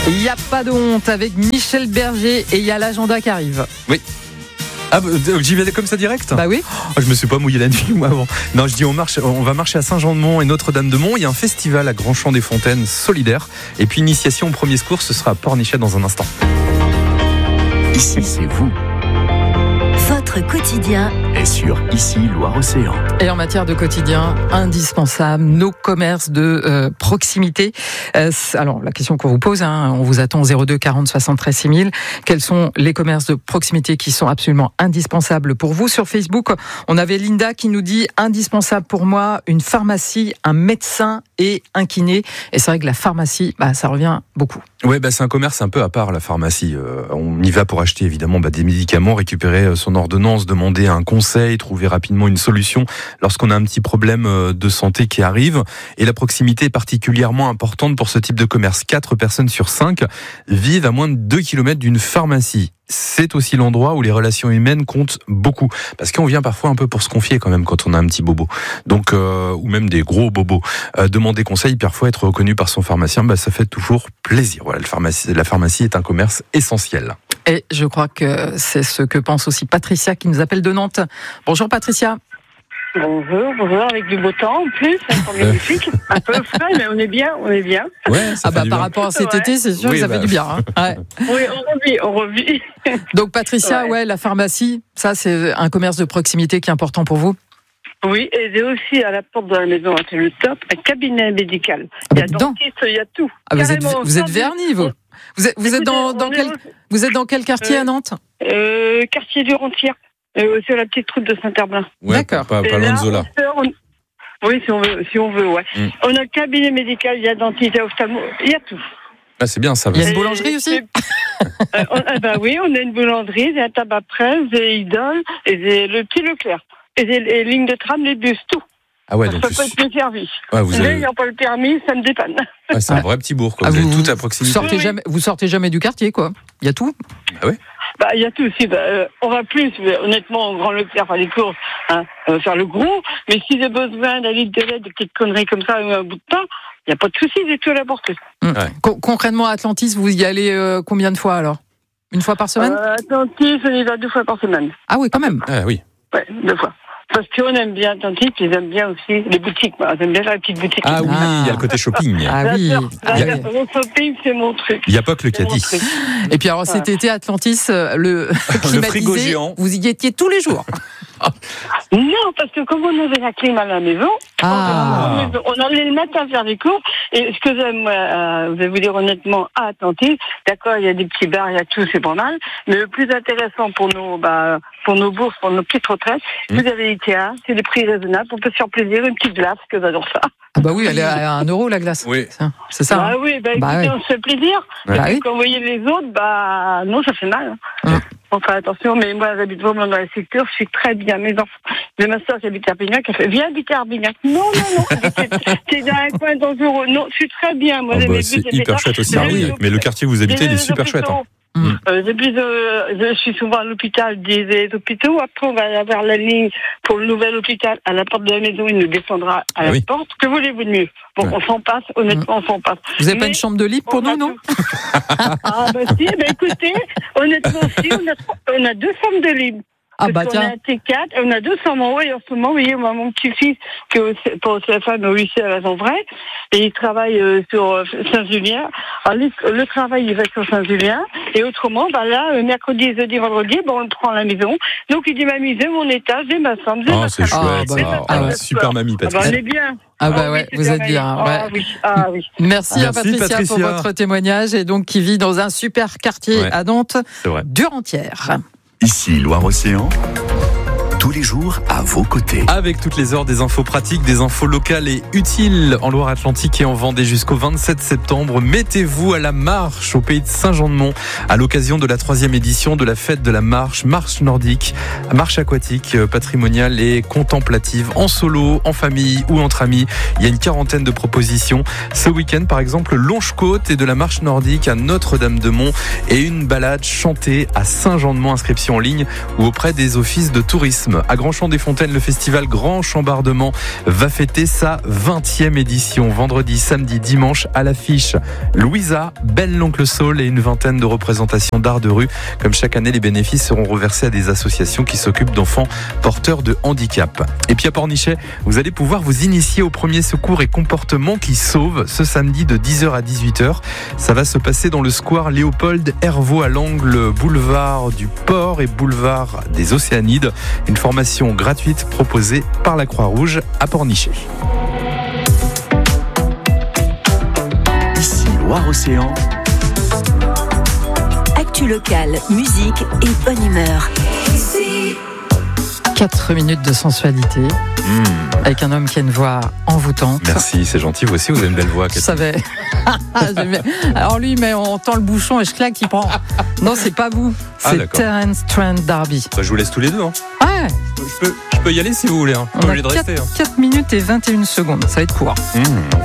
Il n'y a pas de honte avec Michel Berger et il y a l'agenda qui arrive. Oui. Ah, j'y vais comme ça direct ? Bah oui. Oh, je me suis pas mouillé la nuit moi avant. Non, je dis on va marcher à Saint-Jean-de-Mont et Notre-Dame-de-Mont. Il y a un festival à Grand-Champ-des-Fontaines solidaire. Et puis initiation au premier secours, ce sera à Pornichet dans un instant. Ici, c'est vous. Votre quotidien Et sur Ici, Loire-Océan. Et en matière de quotidien, indispensable, nos commerces de proximité. Alors, la question qu'on vous pose, on vous attend 02 40 73 6000. Quels sont les commerces de proximité qui sont absolument indispensables pour vous ? Sur Facebook, on avait Linda qui nous dit indispensable pour moi, une pharmacie, un médecin et un kiné. Et c'est vrai que la pharmacie, ça revient beaucoup. Ouais, c'est un commerce un peu à part, la pharmacie. On y va pour acheter évidemment des médicaments, récupérer son ordonnance, demander un conseil, trouver rapidement une solution lorsqu'on a un petit problème de santé qui arrive. Et la proximité est particulièrement importante pour ce type de commerce. 4 personnes sur 5 vivent à moins de 2 km d'une pharmacie. C'est aussi l'endroit où les relations humaines comptent beaucoup. Parce qu'on vient parfois un peu pour se confier quand même quand on a un petit bobo. Donc, ou même des gros bobos. Demander conseil, parfois être reconnu par son pharmacien, ça fait toujours plaisir. Voilà, la pharmacie est un commerce essentiel. Et je crois que c'est ce que pense aussi Patricia qui nous appelle de Nantes. Bonjour Patricia. Bonjour, avec du beau temps en plus, un temps magnifique, un peu frais, mais on est bien. Ouais, par rapport à cet été, c'est sûr que ça fait du bien. Ouais. Oui, on revit. Donc Patricia, la pharmacie, ça c'est un commerce de proximité qui est important pour vous ? Oui, et j'ai aussi à la porte de la maison, c'est le top, un cabinet médical. Il y a dentiste, il y a tout. Vous êtes vernis, vous. Vous êtes dans quel quartier à Nantes ? Quartier du Rentier. Sur la petite route de Saint-Herblain. Ouais, d'accord. Pas loin de Zola. Oui, si on veut, ouais. On a un cabinet médical, il y a dentiste, il y a ophtalmo, il y a tout. Ah, c'est bien ça. Il y a une boulangerie aussi ? Oui, on a une boulangerie, j'ai un tabac presse, j'ai Idole, et j'ai le petit Leclerc. Et j'ai les lignes de tram, les bus, tout. Ah ouais, ça donc peut être le service. Ouais, Mais n'ayant pas le permis, ça me dépanne. Ouais, c'est un vrai petit bourg, quoi. Vous avez tout à proximité. Vous sortez jamais du quartier, quoi. Il y a tout. Ah ouais. Il y a tout aussi. On va plus, honnêtement, au Grand Leclerc, faire les courses, faire le gros. Mais si j'ai besoin d'un litre de lait, des petites conneries comme ça, un bout de pain, il n'y a pas de souci, j'ai tout à la portée. Ouais. Concrètement, à Atlantis, vous y allez combien de fois alors ? Une fois par semaine ? Atlantis, on y va 2 fois par semaine. Ah oui, quand même. Ah oui. Ouais, 2 fois. Parce qu'on aime bien Atlantis, puis j'aime bien aussi les boutiques. J'aime bien la petite boutique. Ah oui, il y a le côté shopping. Ah oui. Le shopping, c'est mon truc. Il n'y a pas que le caddie. Et puis alors cet été, Atlantis, le frigo géant. Vous y étiez tous les jours. Non, parce que comme on avait la clim à la maison, on allait le matin faire des cours. Et ce que j'aime, je vais vous dire honnêtement, à Atlantis, d'accord, il y a des petits bars, il y a tout, c'est pas mal. Mais le plus intéressant pour nos bourses, pour nos petites retraites, vous avez Ikea, c'est des prix raisonnables, on peut se faire plaisir, une petite glace, que j'adore ça. Ah bah oui, elle est à 1 euro la glace. Oui. C'est ça. Ah oui, écoutez, on se fait plaisir. Ouais. Parce que quand vous voyez les autres, non, ça fait mal. Faut faire attention, mais moi, j'habite vraiment dans le secteur, je suis très bien. Mes enfants, j'ai ma soeur qui habite à Arbignac, qui a fait, viens habiter à Arbignac. Non, t'es dans un coin d'Angero. Non, je suis très bien. Moi, c'est hyper chouette aussi, Arbignac. Mais le quartier où vous habitez, il est super chouette. Je suis souvent à l'hôpital des hôpitaux. Après, on va avoir la ligne pour le nouvel hôpital à la porte de la maison. Il nous descendra à la porte. Que voulez-vous de mieux ? Bon, on s'en passe. Honnêtement, on s'en passe. Vous n'avez pas une chambre de libre pour nous, non ? Si. Écoutez, honnêtement, si. On a 2 chambres de libre. Ah bah tiens. On a un T4, on a 2 chambres en haut. Et en ce moment, vous voyez, moi, mon petit-fils, qui est pour sa femme au lycée à la Jean-Vray, et il travaille sur Saint-Julien. Alors, le travail, il va sur Saint-Julien. Et autrement, là, mercredi, jeudi, vendredi, on le prend à la maison. Donc, il dit, mamie, j'ai mon étage, j'ai ma chambre, j'ai ma c'est chouette, super mamie, Patricia. On est bien. Vous êtes bien. Oui. Merci à Patricia pour votre témoignage. Et donc, qui vit dans un super quartier à Nantes, Durentière. Ici, Loire-Océan, tous les jours à vos côtés. Avec toutes les heures, des infos pratiques, des infos locales et utiles en Loire-Atlantique et en Vendée jusqu'au 27 septembre. Mettez-vous à la marche au pays de Saint-Jean-de-Mont à l'occasion de la 3e édition de la fête de la marche nordique, marche aquatique, patrimoniale et contemplative, en solo, en famille ou entre amis. Il y a une 40aine de propositions. Ce week-end, par exemple, Longe-Côte et de la marche nordique à Notre-Dame-de-Mont et une balade chantée à Saint-Jean-de-Mont. Inscription en ligne ou auprès des offices de tourisme. tourisme. À Grand-Champ-des-Fontaines, le festival Grand Chambardement va fêter sa 20e édition. Vendredi, samedi, dimanche, à l'affiche Louisa, Belle l'Oncle Saul et une vingtaine de représentations d'art de rue. Comme chaque année, les bénéfices seront reversés à des associations qui s'occupent d'enfants porteurs de handicap. Et puis à Pornichet, vous allez pouvoir vous initier aux premiers secours et comportements qui sauvent ce samedi de 10h à 18h. Ça va se passer dans le square Léopold Hervaux à l'angle boulevard du Port et boulevard des Océanides. Une formation gratuite proposée par la Croix-Rouge à Pornichet. Ici Loire-Océan. Actu locale, musique et bonne humeur. 4 minutes de sensualité avec un homme qui a une voix envoûtante. Merci, c'est gentil. Vous aussi, vous avez une belle voix. Je savais. Alors lui, mais on tend le bouchon et je claque, il prend. Non, c'est pas vous. C'est Terence Trent D'Arby. Je vous laisse tous les deux. Hein. Ouais. Je peux y aller si vous voulez. Hein. On a 4 minutes et 21 secondes. Ça va être court.